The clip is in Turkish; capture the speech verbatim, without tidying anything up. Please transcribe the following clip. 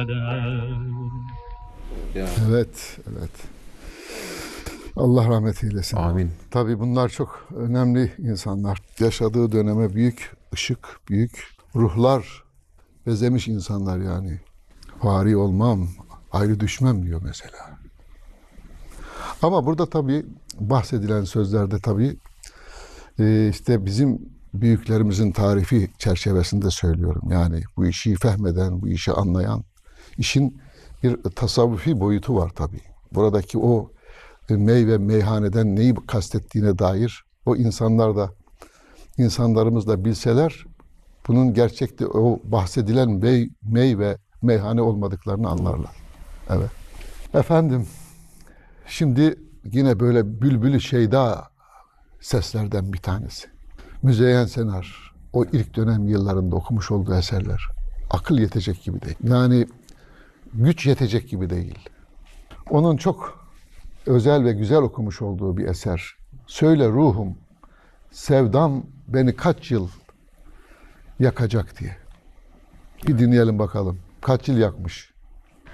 Evet, evet. Allah rahmet eylesin. Amin. Tabii bunlar çok önemli insanlar. Yaşadığı döneme büyük ışık, büyük ruhlar bezemiş insanlar yani. Fari olmam, ayrı düşmem diyor mesela. Ama burada tabii bahsedilen sözlerde tabii e, işte bizim büyüklerimizin tarifi çerçevesinde söylüyorum. Yani bu işi fehmeden, bu işi anlayan, işin bir tasavvufi boyutu var tabii. Buradaki o meyve meyhaneden neyi kastettiğine dair o insanlar da insanlarımız da bilseler bunun gerçekte o bahsedilen mey, meyve meyhane olmadıklarını anlarlar. Evet. Efendim şimdi yine böyle bülbülü şeyda seslerden bir tanesi. Müzeyyen Senar o ilk dönem yıllarında okumuş olduğu eserler akıl yetecek gibi değil. Yani güç yetecek gibi değil. Onun çok özel ve güzel okumuş olduğu bir eser. Söyle ruhum, sevdam beni kaç yıl yakacak diye. Bir dinleyelim bakalım. Kaç yıl yakmış?